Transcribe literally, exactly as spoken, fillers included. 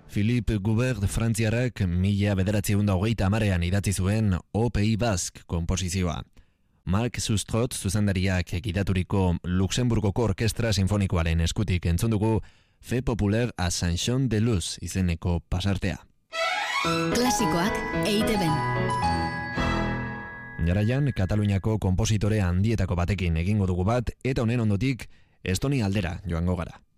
Philippe Goubert frantziarrak mila bederatziehun eta hogeita hamarean idatzi zuen O Pays Basque komposizioa. Marc Sustrot zuzendariak gidaturiko Luxemburgoko Orkestra Sinfonikoaren eskutik entzun dugu Fe Populaire a Saint-Jean-de-Luz izeneko pasartea. Klasikoak E I Te Ben. Jarraian, Kataluniako konpositore handietako batekin egingo dugu bat, eta honen ondotik Estoni aldera joango gara.